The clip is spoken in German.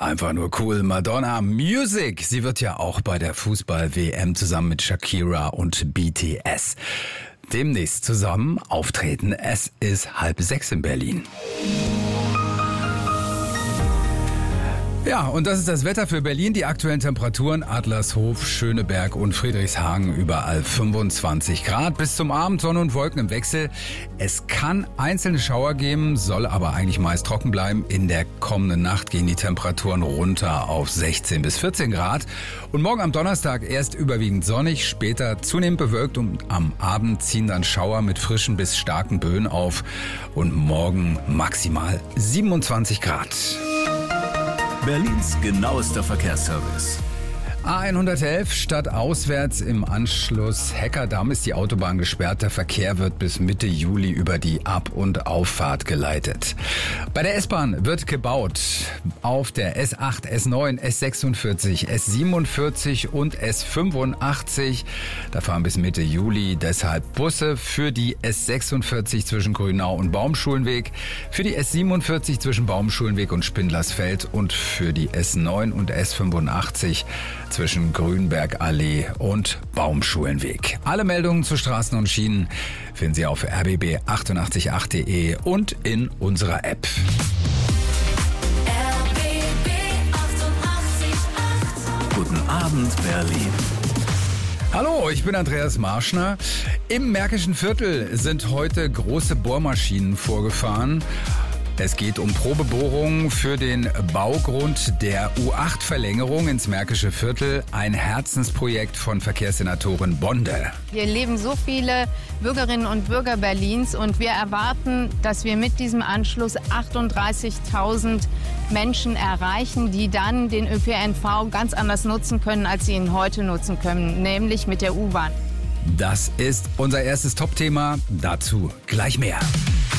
Einfach nur cool. Madonna Music. Sie wird ja auch bei der Fußball-WM zusammen mit Shakira und BTS demnächst zusammen auftreten. Es ist 5:30 in Berlin. Ja, und das ist das Wetter für Berlin. Die aktuellen Temperaturen: Adlershof, Schöneberg und Friedrichshagen überall 25 Grad. Bis zum Abend Sonne und Wolken im Wechsel. Es kann einzelne Schauer geben, soll aber eigentlich meist trocken bleiben. In der kommenden Nacht gehen die Temperaturen runter auf 16 bis 14 Grad. Und morgen am Donnerstag erst überwiegend sonnig, später zunehmend bewölkt und am Abend ziehen dann Schauer mit frischen bis starken Böen auf. Und morgen maximal 27 Grad. Berlins genauester Verkehrsservice. A111 stadtauswärts im Anschluss Heckerdamm ist die Autobahn gesperrt. Der Verkehr wird bis Mitte Juli über die Ab- und Auffahrt geleitet. Bei der S-Bahn wird gebaut. Auf der S8, S9, S46, S47 und S85. Da fahren bis Mitte Juli deshalb Busse für die S46 zwischen Grünau und Baumschulenweg, für die S47 zwischen Baumschulenweg und Spindlersfeld und für die S9 und S85 zwischen Grünbergallee und Baumschulenweg. Alle Meldungen zu Straßen und Schienen finden Sie auf rbb888.de und in unserer App. RBB 888. Guten Abend, Berlin. Hallo, ich bin Andreas Marschner. Im Märkischen Viertel sind heute große Bohrmaschinen vorgefahren. Es geht um Probebohrungen für den Baugrund der U8-Verlängerung ins Märkische Viertel, ein Herzensprojekt von Verkehrssenatorin Bonde. Hier leben so viele Bürgerinnen und Bürger Berlins und wir erwarten, dass wir mit diesem Anschluss 38.000 Menschen erreichen, die dann den ÖPNV ganz anders nutzen können, als sie ihn heute nutzen können, nämlich mit der U-Bahn. Das ist unser erstes Top-Thema, dazu gleich mehr.